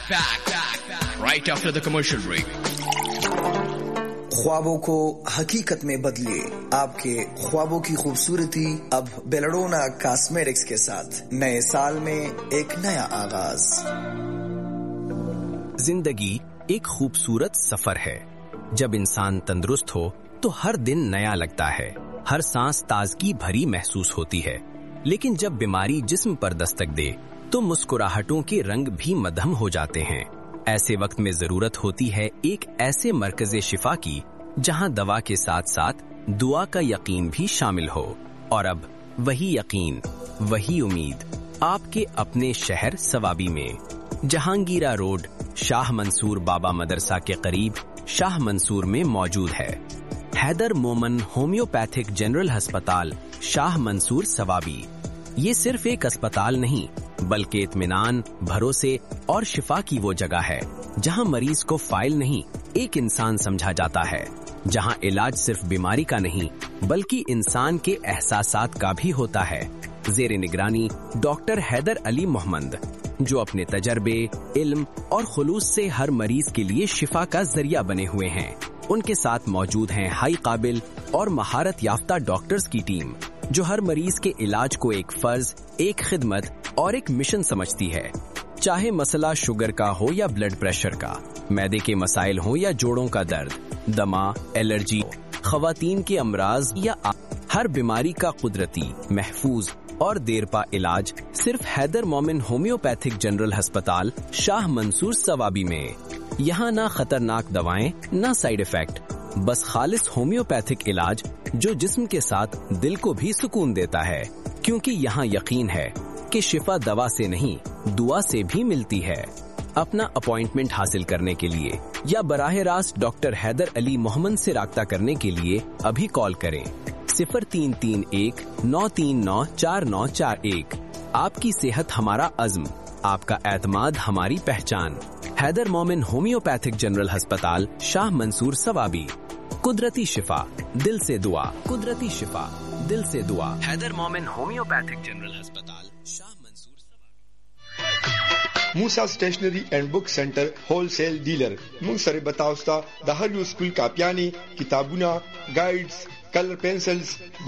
Right after the commercial break. ख्वाबों को हकीकत में बदलिए, आपके ख्वाबों की खूबसूरती अब बेलाडोना कॉस्मेटिक्स के साथ नए साल में एक नया आगाज। जिंदगी एक खूबसूरत सफर है। जब इंसान तंदुरुस्त हो तो हर दिन नया लगता है, हर सांस ताजगी भरी महसूस होती है। लेकिन जब बीमारी जिस्म पर दस्तक दे तो मुस्कुराहटों के रंग भी मध्यम हो जाते हैं। ऐसे वक्त में जरूरत होती है एक ऐसे मरकज़े शिफा की जहां दवा के साथ साथ दुआ का यकीन भी शामिल हो। और अब वही यकीन, वही उम्मीद आपके अपने शहर सवाबी में, जहांगीरा रोड, शाह मंसूर बाबा मदरसा के करीब शाह मंसूर में मौजूद है। हैदर मोमन होम्योपैथिक जनरल अस्पताल, शाह मंसूर सवाबी। ये सिर्फ एक अस्पताल नहीं बल्कि इत्मीनान, भरोसे और शिफा की वो जगह है जहां मरीज को फाइल नहीं एक इंसान समझा जाता है, जहां इलाज सिर्फ बीमारी का नहीं बल्कि इंसान के एहसासात का भी होता है। ज़ेरे निगरानी डॉक्टर हैदर अली मोहम्मद, जो अपने तजर्बे, इल्म और खुलूस से हर मरीज के लिए शिफा का जरिया बने हुए हैं। उनके साथ मौजूद हैं हाई काबिल और महारत याफ्ता डॉक्टर्स की टीम, जो हर मरीज के इलाज को एक फर्ज, एक खिदमत और एक मिशन समझती है। चाहे मसला शुगर का हो या ब्लड प्रेशर का, मैदे के मसाइल हो या जोड़ों का दर्द, दमा, एलर्जी, खवातीन के अमराज या हर बीमारी का कुदरती, महफूज और देरपा इलाज सिर्फ हैदर मोमिन होम्योपैथिक जनरल अस्पताल, शाह मंसूर सवाबी में। यहाँ ना खतरनाक दवाएं, ना साइड इफेक्ट, बस खालिस होम्योपैथिक इलाज जो जिस्म के साथ दिल को भी सुकून देता है। क्योंकि यहाँ यकीन है कि शिफा दवा से नहीं दुआ से भी मिलती है। अपना अपॉइंटमेंट हासिल करने के लिए या बराह रास्त डॉक्टर हैदर अली मोहम्मद से राब्ता करने के लिए अभी कॉल करें 0331 939 4941। आपकी सेहत हमारा अज़्म, आपका एतमाद हमारी पहचान। हैदर मोमिन होम्योपैथिक जनरल अस्पताल, शाह मंसूर सवाबी। कुदरती शिफा, दिल से दुआ। कुदरती शिफा, दिल से दुआ। हैदर मोमिन होम्योपैथिक जनरल अस्पताल, शाह मंसूर सवाबी। मूसा stationery and book centre wholesale dealer मुंग सरे बताओस्ता the her school कापियानी, किताबुना, guides, colour pencils,